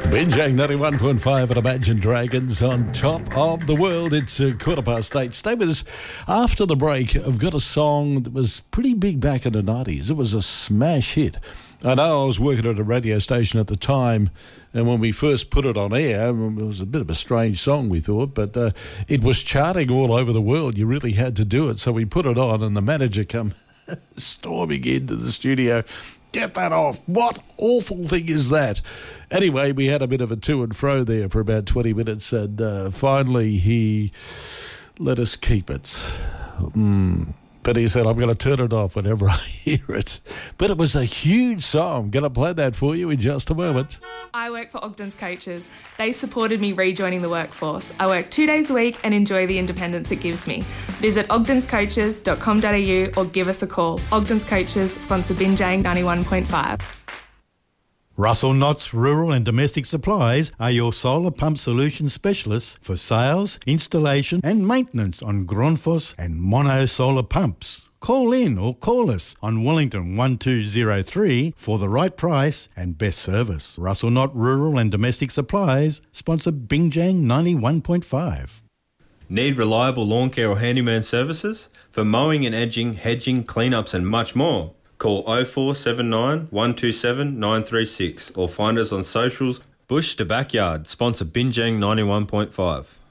Binjang 91.5 at Imagine Dragons on top of the world. It's 8:15. Stay with us. After the break, I've got a song that was pretty big back in the 90s. It was a smash hit. I know I was working at a radio station at the time, and when we first put it on air, it was a bit of a strange song, we thought, but it was charting all over the world. You really had to do it. So we put it on, and the manager come storming into the studio. Get that off. What awful thing is that? Anyway, we had a bit of a to and fro there for about 20 minutes, and finally he let us keep it. But he said, I'm going to turn it off whenever I hear it. But it was a huge song. I'm going to play that for you in just a moment. I work for Ogden's Coaches. They supported me rejoining the workforce. I work 2 days a week and enjoy the independence it gives me. Visit ogdenscoaches.com.au or give us a call. Ogden's Coaches sponsor Binjang 91.5. Russell Knott's Rural and Domestic Supplies are your solar pump solution specialists for sales, installation and maintenance on Grundfos and Mono solar pumps. Call in or call us on Wellington 1203 for the right price and best service. Russell Knott Rural and Domestic Supplies sponsor Binjang 91.5. Need reliable lawn care or handyman services? For mowing and edging, hedging, cleanups and much more. Call 0479 127 936 or find us on socials. Bush to Backyard, sponsor Binjang 91.5.